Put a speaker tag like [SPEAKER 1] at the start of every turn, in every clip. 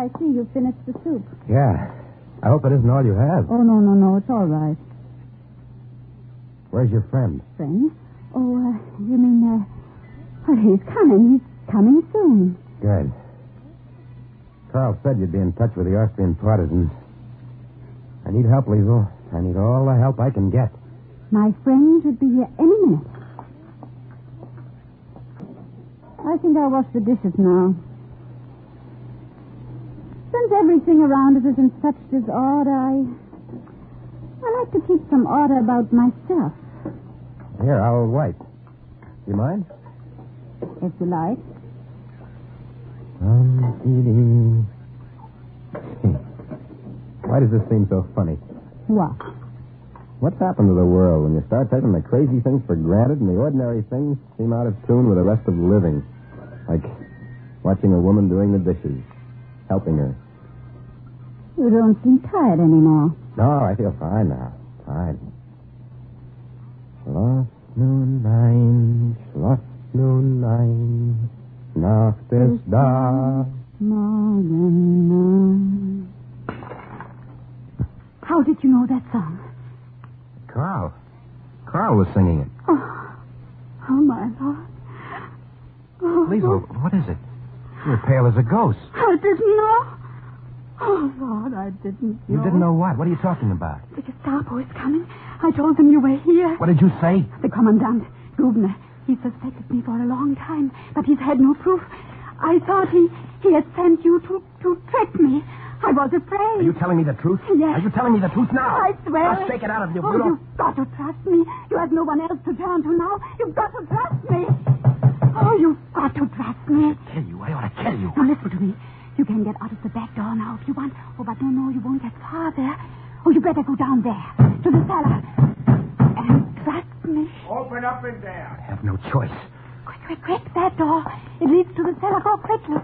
[SPEAKER 1] I see you finished the soup.
[SPEAKER 2] Yeah. I hope it isn't all you have.
[SPEAKER 1] Oh, no. It's all right.
[SPEAKER 2] Where's your friend?
[SPEAKER 1] Friend? Oh, you mean, well, he's coming. He's coming soon.
[SPEAKER 2] Good. Carl said you'd be in touch with the Austrian partisans. I need help, Liesel. I need all the help I can get.
[SPEAKER 1] My friend should be here any minute. I think I'll wash the dishes now. Since everything around us is in such disorder, I like to keep some order about myself.
[SPEAKER 2] Here, I'll wipe. You mind?
[SPEAKER 1] If you like.
[SPEAKER 2] Why does this seem so funny?
[SPEAKER 1] What?
[SPEAKER 2] What's happened to the world when you start taking the crazy things for granted and the ordinary things seem out of tune with the rest of living? Like watching a woman doing the dishes, helping her.
[SPEAKER 1] You don't seem tired anymore.
[SPEAKER 2] No, I feel fine now. Fine. Schloss nun nein, Nacht ist da.
[SPEAKER 1] Morgen. How did you know that song?
[SPEAKER 2] Carl. Carl was singing it.
[SPEAKER 1] Oh, my Lord. Oh,
[SPEAKER 2] Liesel, what is it? You're pale as a ghost.
[SPEAKER 1] I didn't know. Oh, Lord, I didn't know.
[SPEAKER 2] You didn't know what? What are you talking about?
[SPEAKER 1] The Gestapo is coming. I told them you were here.
[SPEAKER 2] What did you say?
[SPEAKER 1] The Commandant, Gubner. He suspected me for a long time, but he's had no proof. I thought he had sent you to trick me. I was afraid.
[SPEAKER 2] Are you telling me the truth?
[SPEAKER 1] Yes.
[SPEAKER 2] Are you telling me the truth now?
[SPEAKER 1] I swear.
[SPEAKER 2] I'll shake it out of you.
[SPEAKER 1] Oh, you've got to trust me. You have no one else to turn to now. You've got to trust me. Oh, you've got to trust me.
[SPEAKER 2] I'll kill you. I ought to kill you.
[SPEAKER 1] Now, listen to me. You can get out of the back door now if you want. Oh, but no, you won't get far there. Oh, you better go down there, to the cellar. And trust me.
[SPEAKER 3] Open up in there.
[SPEAKER 2] I have no choice.
[SPEAKER 1] Quick, that door. It leads to the cellar. Go quickly.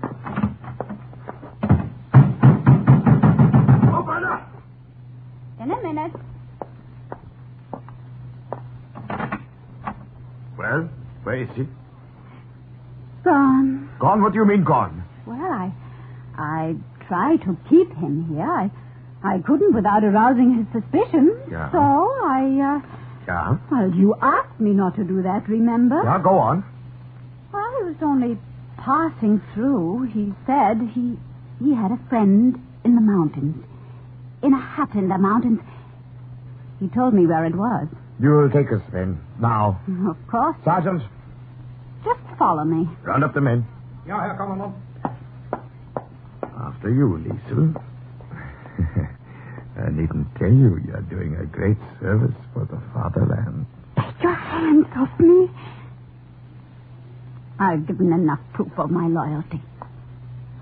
[SPEAKER 3] Open up.
[SPEAKER 1] In a minute.
[SPEAKER 3] Well, where is he?
[SPEAKER 1] Gone.
[SPEAKER 3] Gone? What do you mean gone?
[SPEAKER 1] Well, I tried to keep him here. I couldn't without arousing his suspicion.
[SPEAKER 3] Yeah.
[SPEAKER 1] So I,
[SPEAKER 3] Yeah?
[SPEAKER 1] Well, you asked me not to do that, remember?
[SPEAKER 3] Yeah, go on.
[SPEAKER 1] Well, he was only passing through. He said he had a friend in the mountains. In a hut in the mountains. He told me where it was.
[SPEAKER 3] You'll take us then. Now.
[SPEAKER 1] Of course.
[SPEAKER 3] Sergeant,
[SPEAKER 1] Just follow me.
[SPEAKER 3] round up the men.
[SPEAKER 4] Ja, Herr Kommandant.
[SPEAKER 3] After you, Liesel. I needn't tell you you're doing a great service for the fatherland.
[SPEAKER 1] Take your hands off me. I've given enough proof of my loyalty.